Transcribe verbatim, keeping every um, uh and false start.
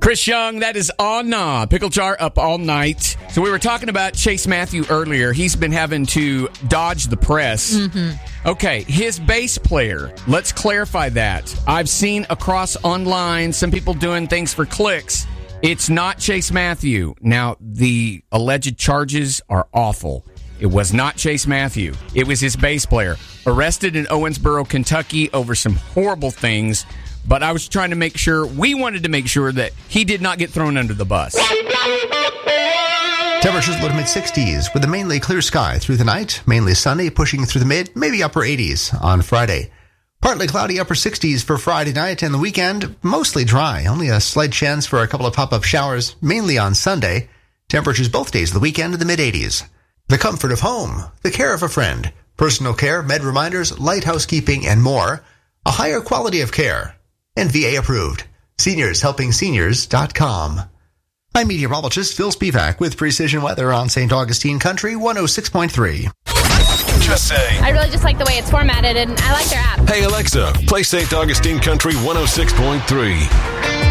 Chris Young, that is on nah. Pickle Jar up all night. So we were talking about Chase Matthew earlier. He's been having to dodge the press. Mm-hmm. Okay, his bass player. Let's clarify that. I've seen across online some people doing things for clicks. It's not Chase Matthew. Now, the alleged charges are awful. It was not Chase Matthew. It was his bass player. Arrested in Owensboro, Kentucky over some horrible things. But I was trying to make sure, we wanted to make sure that he did not get thrown under the bus. Temperatures low to mid-sixties with a mainly clear sky through the night. Mainly sunny, pushing through the mid, maybe upper eighties on Friday. Partly cloudy, upper sixties for Friday night and the weekend. Mostly dry. Only a slight chance for a couple of pop-up showers, mainly on Sunday. Temperatures both days of the weekend in the mid-eighties. The comfort of home. The care of a friend. Personal care, med reminders, light housekeeping, and more. A higher quality of care. And V A approved. Seniors Helping Seniors dot com. I'm meteorologist Phil Spivak with Precision Weather on Saint Augustine Country one oh six point three. Just say. I really just like the way it's formatted, and I like their app. Hey, Alexa, play Saint Augustine Country one oh six point three.